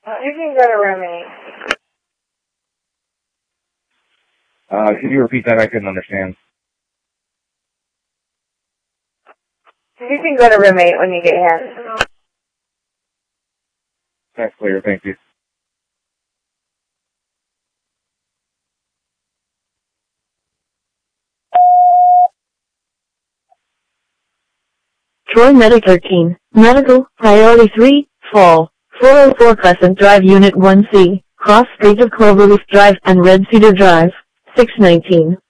You can go to room 8. Could you repeat that? I couldn't understand. You can go to room 8 when you get here. That's clear, thank you. Troy Medic 13, Medical, Priority 3, Fall, 404 Crescent Drive Unit 1C, Cross Street of Cloverleaf Drive and Red Cedar Drive, 619.